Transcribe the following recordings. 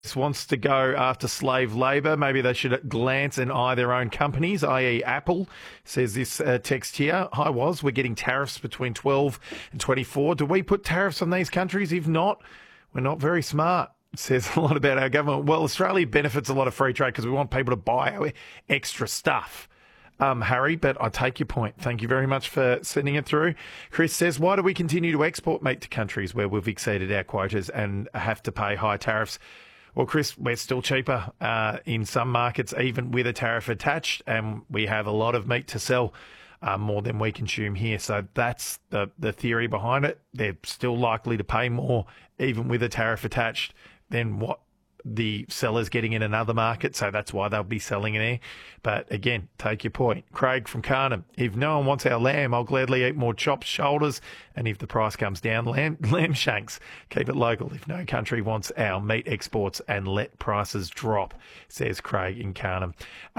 wants to go after slave labour. Maybe they should glance and eye their own companies, i.e. Apple, says this text here. Hi, Woz, we're getting tariffs between 12 and 24. Do we put tariffs on these countries? If not, we're not very smart. It says a lot about our government. Well, Australia benefits a lot of free trade because we want people to buy our extra stuff. Harry, but I take your point. Thank you very much for sending it through. Chris says, why do we continue to export meat to countries where we've exceeded our quotas and have to pay high tariffs? Well, Chris, we're still cheaper in some markets, even with a tariff attached, and we have a lot of meat to sell, more than we consume here. So that's the theory behind it. They're still likely to pay more, even with a tariff attached, than what the seller's getting in another market, so that's why they'll be selling it there. But again, take your point. Craig from Carnham, if no one wants our lamb, I'll gladly eat more chopped shoulders, and if the price comes down, lamb shanks. Keep it local if no country wants our meat exports, and let prices drop, says Craig in Carnham.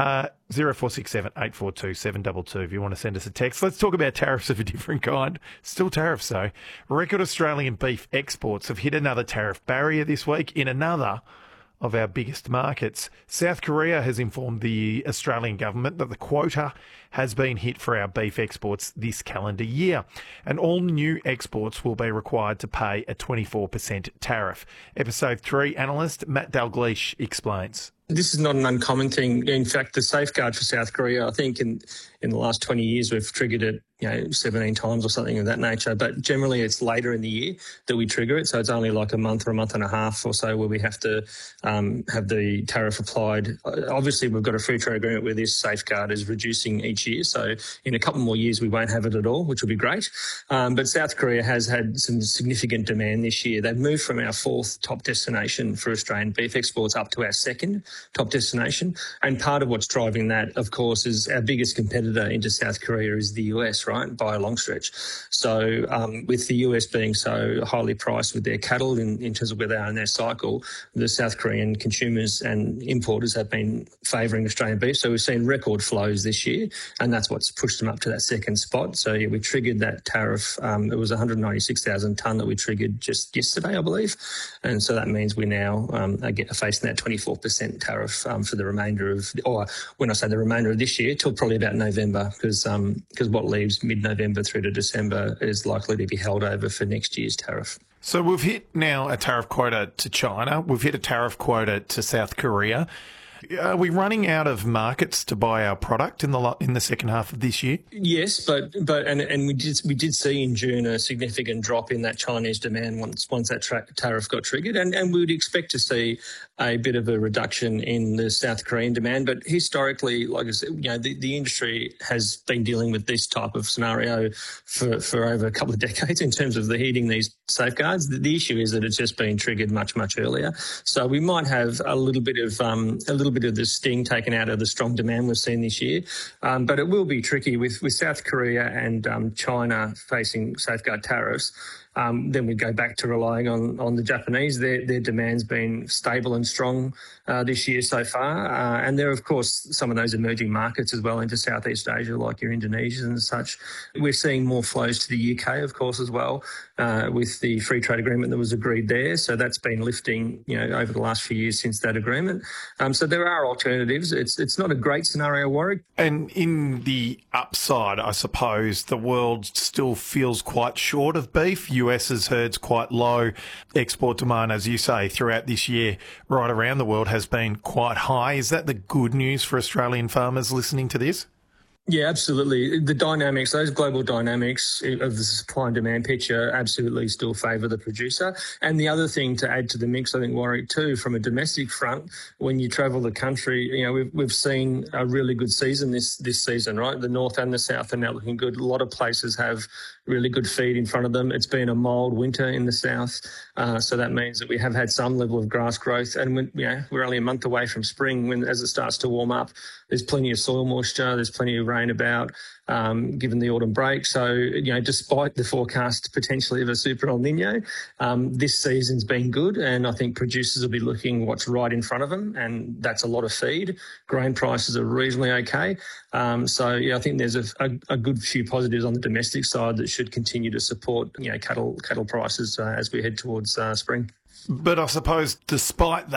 0467 842 722 if you want to send us a text. Let's talk about tariffs of a different kind. Still tariffs though. Record Australian beef exports have hit another tariff barrier this week in another of our biggest markets. South Korea has informed the Australian government that the quota has been hit for our beef exports this calendar year, and all new exports will be required to pay a 24% tariff. Episode 3 analyst Matt Dalgleish explains. This is not an uncommon thing. In fact, the safeguard for South Korea, I think in the last 20 years, we've triggered it 17 times or something of that nature. But generally, it's later in the year that we trigger it. So it's only like a month or a month and a half or so where we have to have the tariff applied. Obviously, we've got a free trade agreement where this safeguard is reducing each year. So in a couple more years, we won't have it at all, which will be great. But South Korea has had some significant demand this year. They've moved from our fourth top destination for Australian beef exports up to our second top destination. And part of what's driving that, of course, is our biggest competitor into South Korea is the US, right, by a long stretch. So with the US being so highly priced with their cattle in terms of where they are in their cycle, the South Korean consumers and importers have been favouring Australian beef. So we've seen record flows this year, and that's what's pushed them up to that second spot. So yeah, we triggered that tariff. It was 196,000 tonne that we triggered just yesterday, I believe. And so that means we now are facing that 24% tariff for the remainder of, or when I say the remainder of this year, till probably about November, because what leaves mid-November through to December is likely to be held over for next year's tariff. So we've hit now a tariff quota to China. We've hit a tariff quota to South Korea. Are we running out of markets to buy our product in the second half of this year? Yes, but we did see in June a significant drop in that Chinese demand once that tariff got triggered, and we would expect to see a bit of a reduction in the South Korean demand. But historically, like I said, the industry has been dealing with this type of scenario for over a couple of decades in terms of hitting these safeguards. The issue is that it's just been triggered much earlier. So we might have a little bit of the sting taken out of the strong demand we've seen this year. But it will be tricky with South Korea and China facing safeguard tariffs. Then we go back to relying on the Japanese. Their demand's been stable and strong this year so far. And there are, of course, some of those emerging markets as well into Southeast Asia, like your Indonesians and such. We're seeing more flows to the UK, of course, as well, with the free trade agreement that was agreed there. So that's been lifting, over the last few years since that agreement. So there are alternatives. It's not a great scenario, Warwick. And in the upside, I suppose, the world still feels quite short of beef. US's herd's quite low. Export demand, as you say, throughout this year, right around the world, has been quite high. Is that the good news for Australian farmers listening to this? Yeah, absolutely. The dynamics, those global dynamics of the supply and demand picture absolutely still favour the producer. And the other thing to add to the mix, I think, Warwick, too, from a domestic front, when you travel the country, we've seen a really good season this season, right? The north and the south are now looking good. A lot of places have really good feed in front of them. It's been a mild winter in the south, so that means that we have had some level of grass growth. And we're only a month away from spring, as it starts to warm up. There's plenty of soil moisture. There's plenty of rain about, given the autumn break. So, despite the forecast potentially of a super El Nino, this season's been good, and I think producers will be looking what's right in front of them, and that's a lot of feed. Grain prices are reasonably okay. I think there's a good few positives on the domestic side that should continue to support, cattle prices as we head towards spring. But I suppose despite that,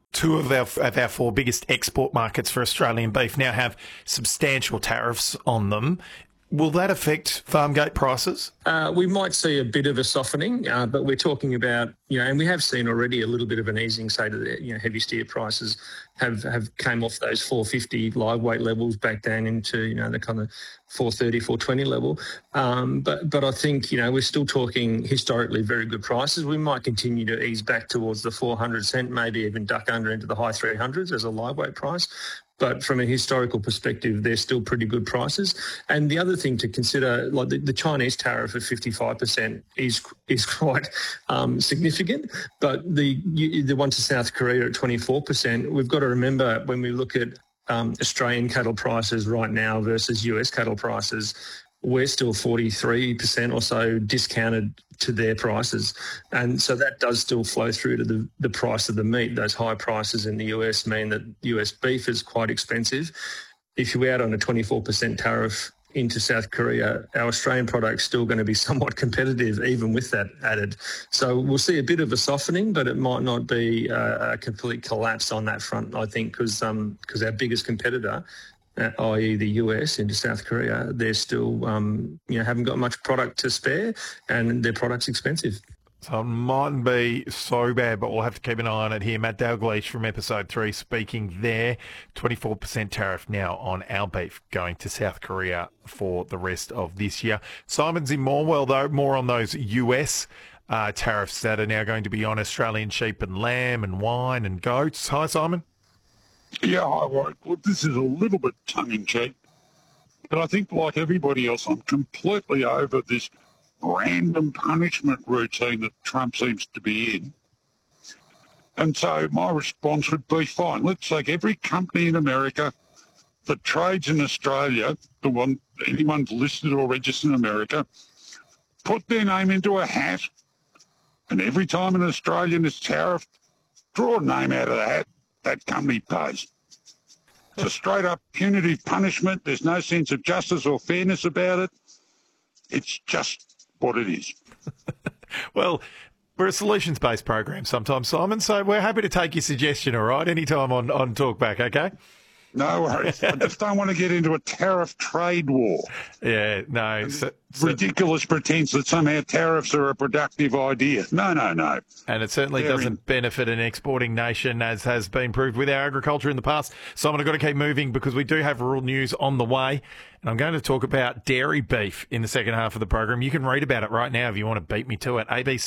Two of our four biggest export markets for Australian beef now have substantial tariffs on them. Will that affect farm gate prices? We might see a bit of a softening, but we're talking about, and we have seen already a little bit of an easing, say, to the heavy steer prices have came off those 450 live weight levels back down into, the kind of 430, 420 level. But I think, we're still talking historically very good prices. We might continue to ease back towards the 400 cent, maybe even duck under into the high 300s as a live weight price. But from a historical perspective, they're still pretty good prices. And the other thing to consider, like the Chinese tariff of 55% is quite significant. But the one to South Korea at 24%, we've got to remember when we look at Australian cattle prices right now versus US cattle prices, we're still 43% or so discounted to their prices. And so that does still flow through to the price of the meat. Those high prices in the US mean that US beef is quite expensive. If you add on a 24% tariff into South Korea, our Australian product's still going to be somewhat competitive even with that added. So we'll see a bit of a softening, but it might not be a complete collapse on that front, I think, because our biggest competitor, i.e. the US into South Korea, they're still, haven't got much product to spare and their product's expensive. So it mightn't be so bad, but we'll have to keep an eye on it here. Matt Dalgleish from Episode 3 speaking there. 24% tariff now on our beef going to South Korea for the rest of this year. Simon's in Morwell, though, more on those US tariffs that are now going to be on Australian sheep and lamb and wine and goats. Hi, Simon. Yeah, well, this is a little bit tongue-in-cheek, but I think like everybody else, I'm completely over this random punishment routine that Trump seems to be in. And so my response would be, fine, let's take every company in America that trades in Australia, anyone's listed or registered in America, put their name into a hat, and every time an Australian is tariffed, draw a name out of the hat. That company pays. It's a straight-up punitive punishment. There's no sense of justice or fairness about it. It's just what it is. Well, we're a solutions-based program sometimes, Simon, so we're happy to take your suggestion, all right, anytime on Talkback, okay? No worries. I just don't want to get into a tariff trade war. Yeah, no. Ridiculous pretense that somehow tariffs are a productive idea. No. And it certainly doesn't benefit an exporting nation, as has been proved with our agriculture in the past. Simon, I've got to keep moving because we do have rural news on the way. And I'm going to talk about dairy beef in the second half of the program. You can read about it right now if you want to beat me to it,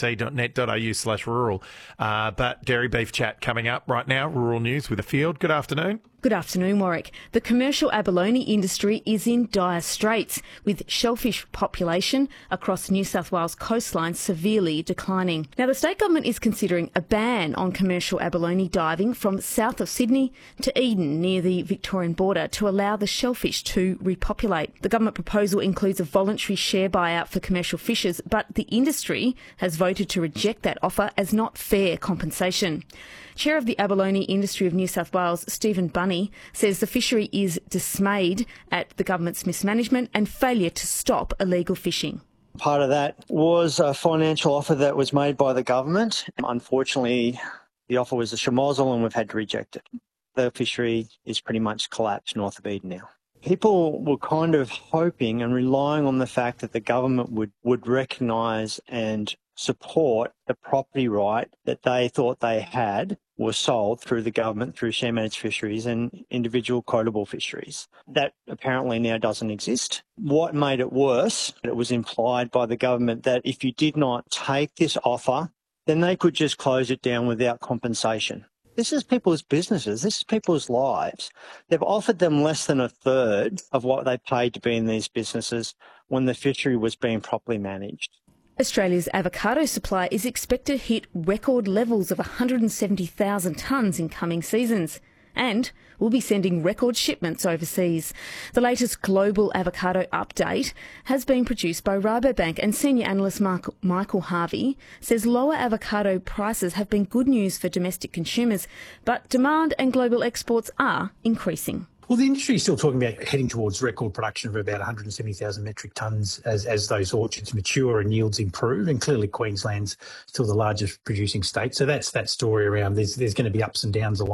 abc.net.au/rural. But dairy beef chat coming up right now, rural news with a field. Good afternoon. Good afternoon, Warwick. The commercial abalone industry is in dire straits, with shellfish population across New South Wales coastline severely declining. Now, the state government is considering a ban on commercial abalone diving from south of Sydney to Eden near the Victorian border to allow the shellfish to repopulate. The government proposal includes a voluntary share buyout for commercial fishers, but the industry has voted to reject that offer as not fair compensation. Chair of the Abalone Industry of New South Wales, Stephen Bunny, says the fishery is dismayed at the government's mismanagement and failure to stop illegal fishing. Part of that was a financial offer that was made by the government. Unfortunately, the offer was a schmozzle and we've had to reject it. The fishery is pretty much collapsed north of Eden now. People were kind of hoping and relying on the fact that the government would recognise and support the property right that they thought they had was sold through the government, through share managed fisheries and individual quotable fisheries. That apparently now doesn't exist. What made it worse, it was implied by the government that if you did not take this offer, then they could just close it down without compensation. This is people's businesses. This is people's lives. They've offered them less than a third of what they paid to be in these businesses when the fishery was being properly managed. Australia's avocado supply is expected to hit record levels of 170,000 tonnes in coming seasons. And we'll be sending record shipments overseas. The latest global avocado update has been produced by Rabobank, and senior analyst Michael Harvey says lower avocado prices have been good news for domestic consumers, but demand and global exports are increasing. Well, the industry is still talking about heading towards record production of about 170,000 metric tonnes as those orchards mature and yields improve. And clearly Queensland's still the largest producing state. So that's that story around there's going to be ups and downs along